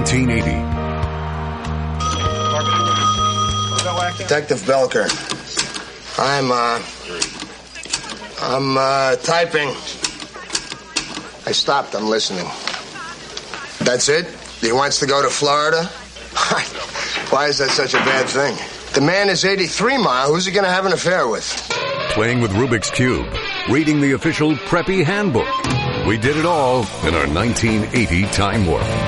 1980. Detective Belker. I'm typing. I stopped. I'm listening. That's it? He wants to go to Florida? Why is that such a bad thing? The man is 83 Mile. Who's he going to have an affair with? Playing with Rubik's Cube. Reading the official Preppy Handbook. We did it all in our 1980 Time Warp.